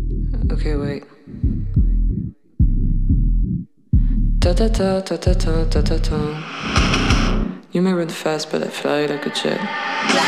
Okay, wait. Da da da da da da da da da. You may run fast, but I fly like a jet.